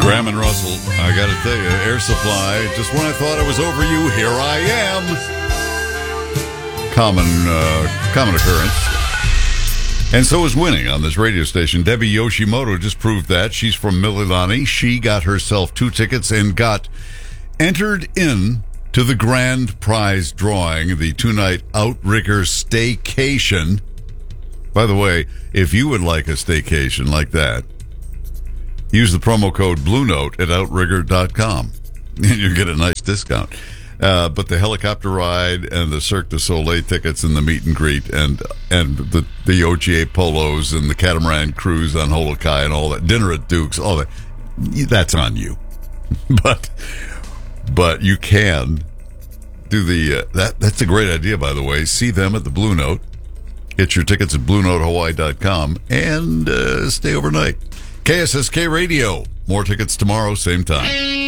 Graham and Russell, I got to tell you, Air Supply, just when I thought I was over you, here I am. Common occurrence. And so is winning on this radio station. Debbie Yoshimoto just proved that. She's from Mililani. She got herself 2 tickets and got entered in to the grand prize drawing, the 2-night Outrigger Staycation. By the way, if you would like a staycation like that, use the promo code BlueNote at Outrigger.com, and you get a nice discount. But the helicopter ride and the Cirque du Soleil tickets and the meet and greet and the OGA polos and the catamaran cruise on Holokai and all that, dinner at Duke's, all that, that's on you. But you can do the that's a great idea, by the way. See them at the Blue Note. Get your tickets at BlueNoteHawaii.com and stay overnight. KSSK Radio. More tickets tomorrow, same time.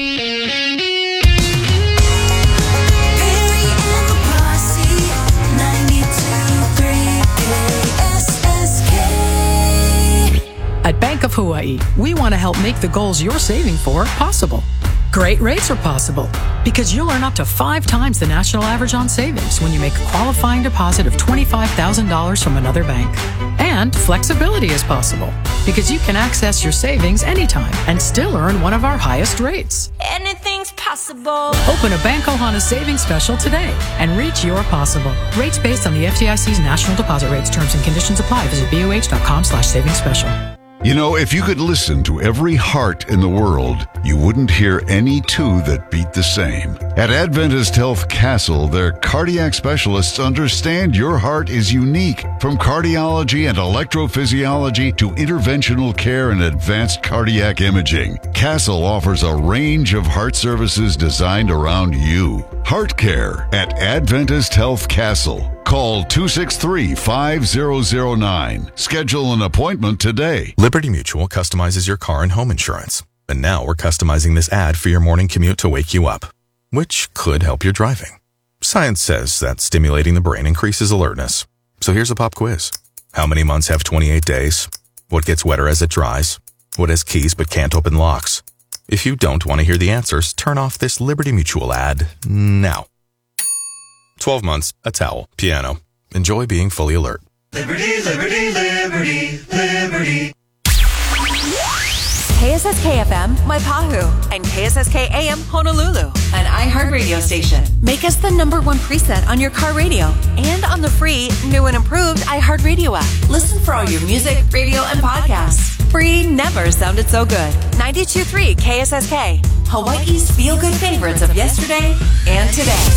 At Bank of Hawaii, we want to help make the goals you're saving for possible. Great rates are possible because you'll earn up to 5 times the national average on savings when you make a qualifying deposit of $25,000 from another bank. And flexibility is possible because you can access your savings anytime and still earn one of our highest rates. Anything's possible. Open a Bank Ohana savings special today and reach your possible. Rates based on the FDIC's national deposit rates. Terms and conditions apply. Visit BOH.com/savings special. You know, if you could listen to every heart in the world, you wouldn't hear any two that beat the same. At Adventist Health Castle, their cardiac specialists understand your heart is unique. From cardiology and electrophysiology to interventional care and advanced cardiac imaging, Castle offers a range of heart services designed around you. Heart care at Adventist Health Castle. Call 263-5009. Schedule an appointment today. Liberty Mutual customizes your car and home insurance. And now we're customizing this ad for your morning commute to wake you up, which could help your driving. Science says that stimulating the brain increases alertness. So here's a pop quiz. How many months have 28 days? What gets wetter as it dries? What has keys but can't open locks? If you don't want to hear the answers, turn off this Liberty Mutual ad now. 12 months, a towel, piano. Enjoy being fully alert. Liberty, liberty, liberty, liberty. KSSK FM, Waipahu, and KSSK AM, Honolulu, an iHeartRadio station. Make us the #1 preset on your car radio and on the free, new and improved iHeartRadio app. Listen for all your music, radio, and podcasts. Free never sounded so good. 92.3 KSSK, Hawaii's feel-good favorites of yesterday and today.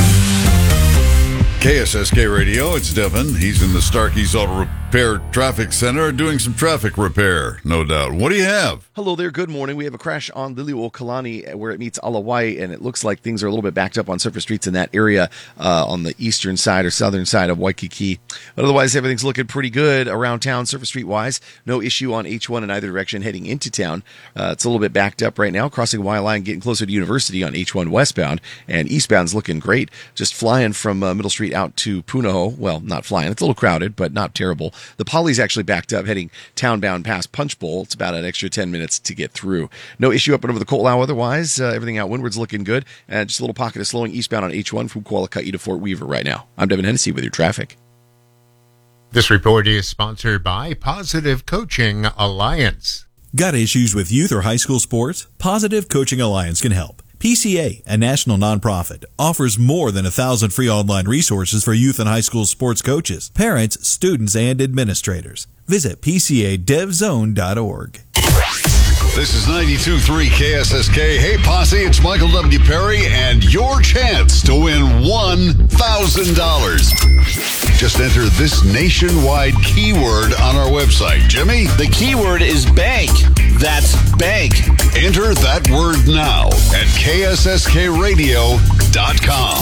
KSSK Radio, it's Devin. He's in the Starkey's Auto Repair Traffic Center doing some traffic repair, no doubt. What do you have? Hello there, good morning. We have a crash on Liliuokalani where it meets Alawai, and it looks like things are a little bit backed up on surface streets in that area on the eastern side or southern side of Waikiki. But otherwise, everything's looking pretty good around town, surface street-wise. No issue on H1 in either direction heading into town. It's a little bit backed up right now, crossing Waialae, getting closer to University on H1 westbound, and eastbound's looking great. Just flying from Middle Street out to Punahou. Well, not flying. It's a little crowded, but not terrible. The Poly's actually backed up, heading townbound past Punch Bowl. It's about an extra 10 minutes to get through. No issue up and over the Ko'olau otherwise. Everything out windward's looking good. And just a little pocket of slowing eastbound on H1 from Kuala Ka'i to Fort Weaver right now. I'm Devin Hennessy with your traffic. This report is sponsored by Positive Coaching Alliance. Got issues with youth or high school sports? Positive Coaching Alliance can help. PCA, a national nonprofit, offers more than 1,000 free online resources for youth and high school sports coaches, parents, students, and administrators. Visit PCADevZone.org. This is 92.3 KSSK. Hey, Posse, it's Michael W. Perry, and your chance to win $1,000. Just enter this nationwide keyword on our website. Jimmy? The keyword is bank. That's bank. Enter that word now at KSSKradio.com.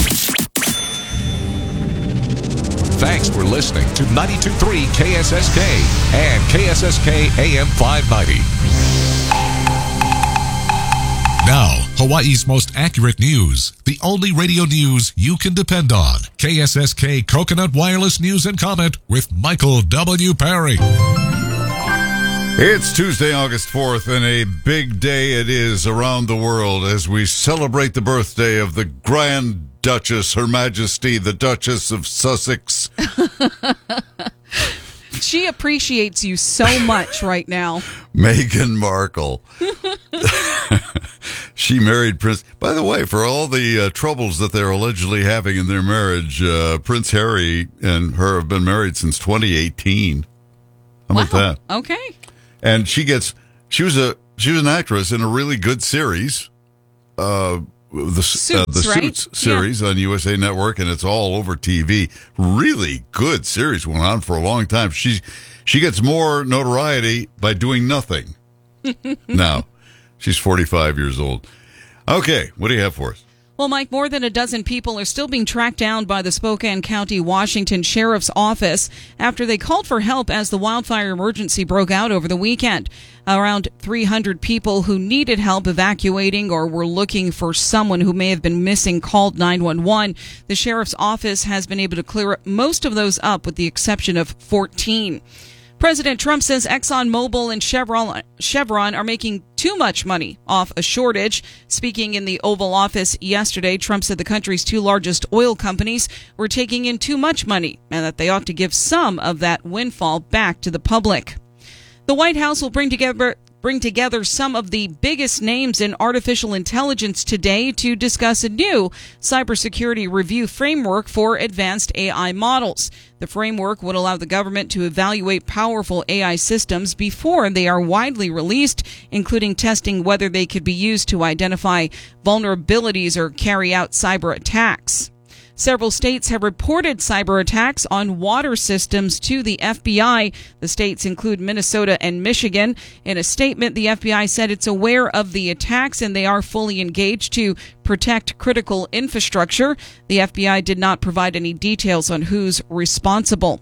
Thanks for listening to 92.3 KSSK and KSSK AM 590. Now, Hawaii's most accurate news. The only radio news you can depend on. KSSK Coconut Wireless News and Comment with Michael W. Perry. It's Tuesday, August 4th, and a big day it is around the world as we celebrate the birthday of the Grand Duchess, Her Majesty, the Duchess of Sussex. She appreciates you so much right now. Meghan Markle. She married Prince. By the way, for all the troubles that they're allegedly having in their marriage, Prince Harry and her have been married since 2018. How about that? Okay. And she was an actress in a really good series, the Suits series on USA Network, and it's all over TV. Really good series, went on for a long time. She gets more notoriety by doing nothing. Now, she's 45 years old. Okay, what do you have for us? Well, Mike, more than a dozen people are still being tracked down by the Spokane County, Washington Sheriff's Office after they called for help as the wildfire emergency broke out over the weekend. Around 300 people who needed help evacuating or were looking for someone who may have been missing called 911. The Sheriff's Office has been able to clear most of those up with the exception of 14. President Trump says ExxonMobil and Chevron are making too much money off a shortage. Speaking in the Oval Office yesterday, Trump said the country's two largest oil companies were taking in too much money and that they ought to give some of that windfall back to the public. The White House will bring together some of the biggest names in artificial intelligence today to discuss a new cybersecurity review framework for advanced AI models. The framework would allow the government to evaluate powerful AI systems before they are widely released, including testing whether they could be used to identify vulnerabilities or carry out cyber attacks. Several states have reported cyber attacks on water systems to the FBI. The states include Minnesota and Michigan. In a statement, the FBI said it's aware of the attacks and they are fully engaged to protect critical infrastructure. The FBI did not provide any details on who's responsible.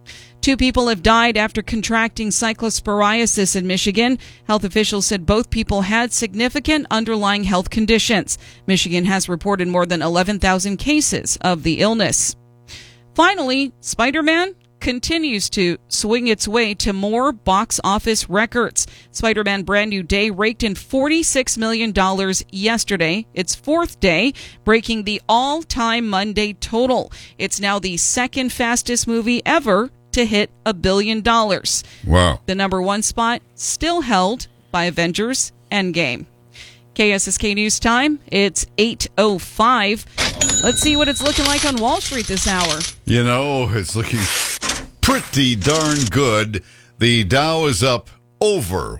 2 people have died after contracting cyclosporiasis in Michigan. Health officials said both people had significant underlying health conditions. Michigan has reported more than 11,000 cases of the illness. Finally, Spider-Man continues to swing its way to more box office records. Spider-Man Brand New Day raked in $46 million yesterday, its 4th day, breaking the all-time Monday total. It's now the second fastest movie ever to hit $1 billion. Wow. The number 1 spot still held by Avengers Endgame. KSSK News Time, it's 8:05. Let's see what it's looking like on Wall Street this hour. You know, it's looking pretty darn good. The Dow is up over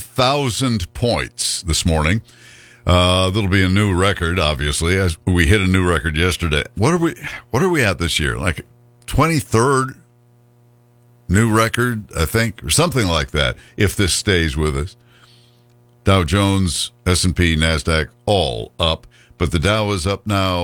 1,000 points this morning. That'll be a new record, obviously, as we hit a new record yesterday. What are we at this year? Like 23rd new record, I think, or something like that, if this stays with us. Dow Jones, S&P, NASDAQ, all up. But the Dow is up now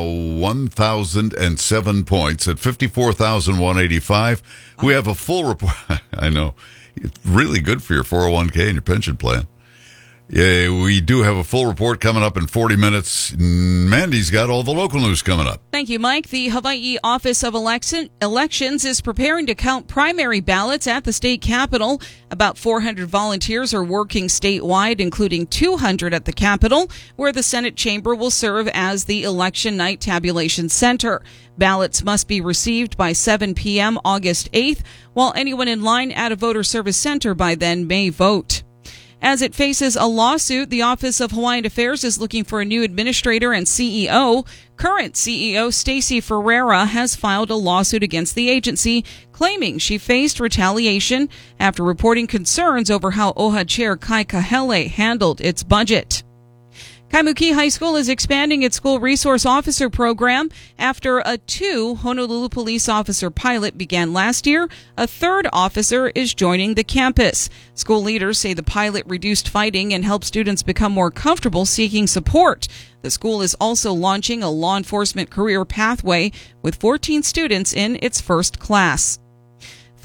1,007 points at 54,185. We have a full report. I know. It's really good for your 401k and your pension plan. Yeah, we do have a full report coming up in 40 minutes. Mandy's got all the local news coming up. Thank you, Mike. The Hawaii Office of Elections is preparing to count primary ballots at the state capitol. About 400 volunteers are working statewide, including 200 at the Capitol, where the Senate chamber will serve as the election night tabulation center. Ballots must be received by 7 p.m. August 8th, while anyone in line at a voter service center by then may vote. As it faces a lawsuit, the Office of Hawaiian Affairs is looking for a new administrator and CEO. Current CEO Stacey Ferreira has filed a lawsuit against the agency, claiming she faced retaliation after reporting concerns over how OHA Chair Kai Kahele handled its budget. Kaimuki High School is expanding its school resource officer program. After a 2 Honolulu police officer pilot began last year, a 3rd officer is joining the campus. School leaders say the pilot reduced fighting and helped students become more comfortable seeking support. The school is also launching a law enforcement career pathway with 14 students in its first class.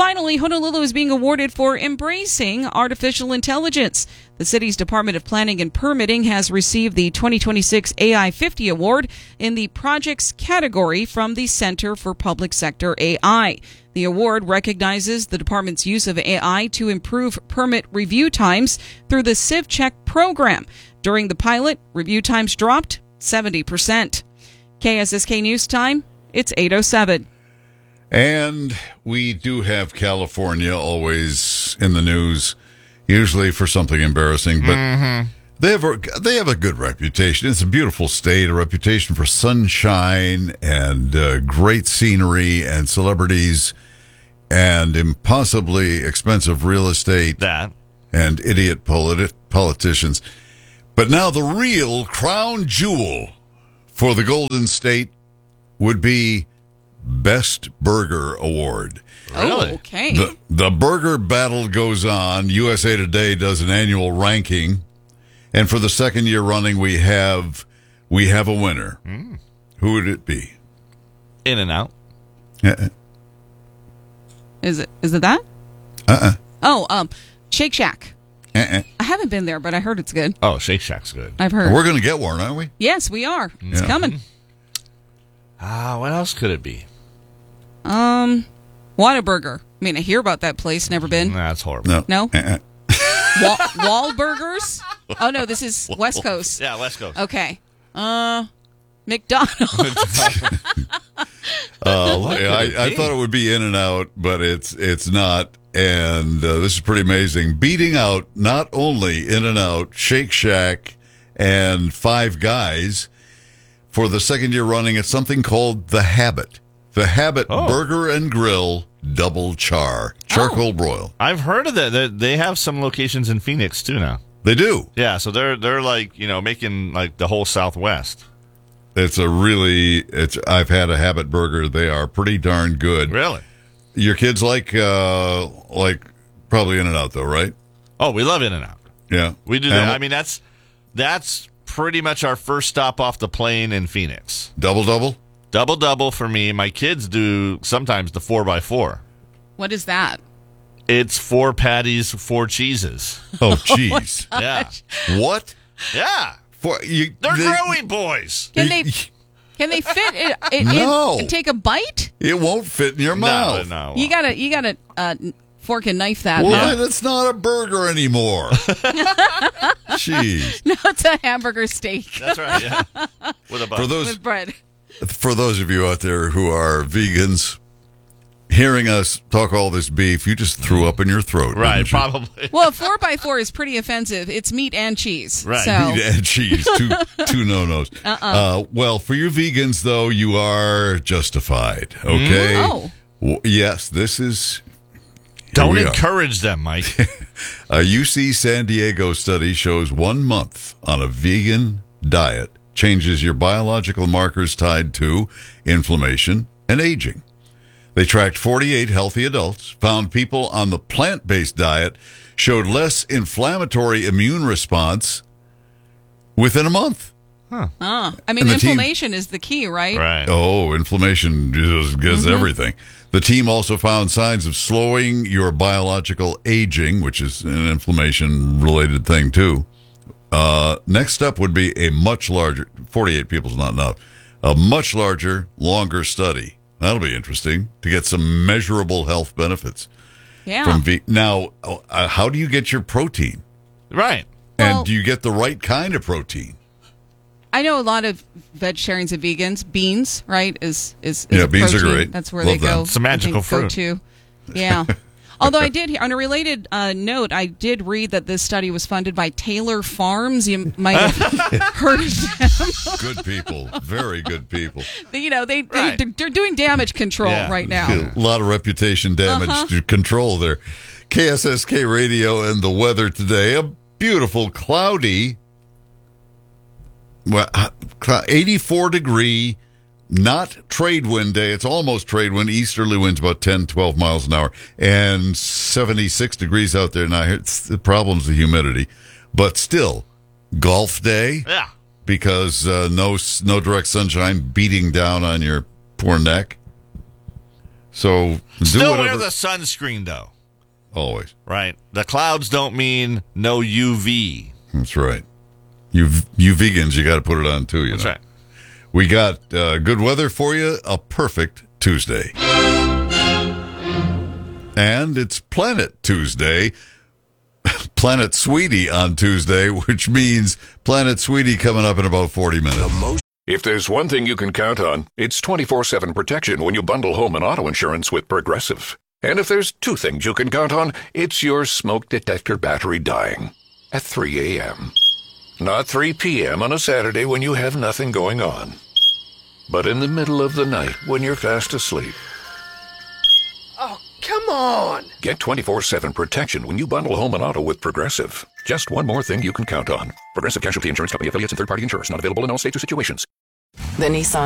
Finally, Honolulu is being awarded for embracing artificial intelligence. The city's Department of Planning and Permitting has received the 2026 AI 50 Award in the Projects category from the Center for Public Sector AI. The award recognizes the department's use of AI to improve permit review times through the CivCheck program. During the pilot, review times dropped 70%. KSSK News Time, it's 8:07. And we do have California always in the news, usually for something embarrassing, but they have a good reputation. It's a beautiful state, a reputation for sunshine and great scenery and celebrities and impossibly expensive real estate and idiot politicians. But now the real crown jewel for the Golden State would be Best Burger Award. Really? Oh, okay. The burger battle goes on. USA Today does an annual ranking, and for the second year running, we have a winner. Who would it be? In-N-Out. Is it that? Oh, Shake Shack. I haven't been there, but I heard it's good. Oh, Shake Shack's good. I've heard. We're going to get one, aren't we? Yes, we are. It's coming. What else could it be? Whataburger. I mean, I hear about that place. Never been. That's horrible. No? Wahlburgers? Oh, no, this is West Coast. Yeah, West Coast. Okay. McDonald's. I thought it would be In-N-Out, but it's not. And this is pretty amazing. Beating out not only In-N-Out, Shake Shack, and Five Guys for the second year running. It's something called The Habit. The Habit Burger and Grill Double Charcoal Broil. I've heard of that. They have some locations in Phoenix too now. They do. Yeah, so they're like, making like the whole Southwest. I've had a Habit burger. They are pretty darn good. Really? Your kids like probably In-N-Out though, right? Oh, we love In-N-Out. Yeah. We do that. I mean, that's pretty much our first stop off the plane in Phoenix. Double? Double for me. My kids do sometimes the 4x4. What is that? It's 4 patties, 4 cheeses. Oh, jeez. Yeah. What? Yeah. They're growing boys. Can they fit it No. and take a bite? It won't fit in your mouth. No. You gotta fork and knife that. Well, that's not a burger anymore. Jeez. No, it's a hamburger steak. That's right. Yeah. With a bun. With bread. For those of you out there who are vegans, hearing us talk all this beef, you just threw up in your throat. Right, probably. Well, 4x4 is pretty offensive. It's meat and cheese. Right. So. Meat and cheese, two no-nos. Well, for you vegans, though, you are justified, okay? Yes, this is... Don't encourage them, Mike. A UC San Diego study shows 1 month on a vegan diet changes your biological markers tied to inflammation and aging. They tracked 48 healthy adults, found people on the plant-based diet showed less inflammatory immune response within a month. I mean, inflammation is the key, right? Right. Oh, inflammation just gets everything. The team also found signs of slowing your biological aging, which is an inflammation-related thing, too. Next step would be a much larger, 48 people is not enough, a much larger, longer study. That'll be interesting to get some measurable health benefits. Yeah. Now, how do you get your protein? Right. And do you get the right kind of protein? I know a lot of vegetarians and vegans. Beans, right, is yeah, a beans protein. are great. That's where Love they go. them. It's a magical fruit. Go to. Yeah. Although I did, on a related note, I did read that this study was funded by Taylor Farms. You might have heard of them. Good people. Very good people. They're doing damage control right now. A lot of reputation damage to control there. KSSK Radio and the weather today. A beautiful, cloudy, 84-degree, not trade wind day. It's almost trade wind. Easterly winds about 10, 12 miles an hour. And 76 degrees out there now. The problem's the humidity. But still, golf day. Yeah. Because no direct sunshine beating down on your poor neck. So still wear the sunscreen, though. Always. Right. The clouds don't mean no UV. That's right. You vegans, you got to put it on too. That's right. We got good weather for you. A perfect Tuesday. And it's Planet Tuesday. Planet Sweetie on Tuesday, which means Planet Sweetie coming up in about 40 minutes. If there's one thing you can count on, it's 24/7 protection when you bundle home and auto insurance with Progressive. And if there's two things you can count on, it's your smoke detector battery dying at 3 a.m. Not 3 p.m. on a Saturday when you have nothing going on, but in the middle of the night when you're fast asleep. Oh, come on! Get 24/7 protection when you bundle home and auto with Progressive. Just one more thing you can count on. Progressive Casualty Insurance Company, affiliates, and third-party insurers. Not available in all states or situations. The Nissan